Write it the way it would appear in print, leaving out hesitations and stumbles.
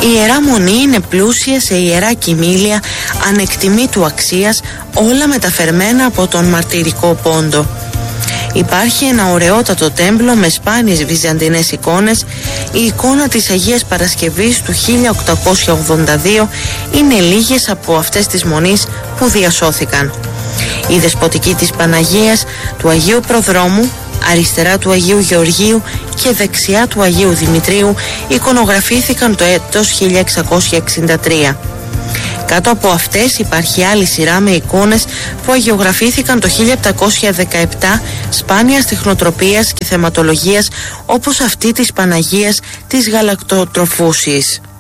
Η Ιερά Μονή είναι πλούσια σε ιερά κοιμήλια ανεκτιμήτου αξίας, όλα μεταφερμένα από τον μαρτυρικό πόντο. Υπάρχει ένα ωραιότατο τέμπλο με σπάνιες βυζαντινές εικόνες. Η εικόνα της Αγίας Παρασκευής του 1882 είναι λίγες από αυτές της μονής που διασώθηκαν. Η δεσποτική της Παναγίας, του Αγίου Προδρόμου, αριστερά του Αγίου Γεωργίου και δεξιά του Αγίου Δημητρίου εικονογραφήθηκαν το έτος 1663. Κάτω από αυτές υπάρχει άλλη σειρά με εικόνες που αγιογραφήθηκαν το 1717 σπάνιας τεχνοτροπίας και θεματολογίας, όπως αυτή της Παναγίας της Γαλακτοτροφούσης.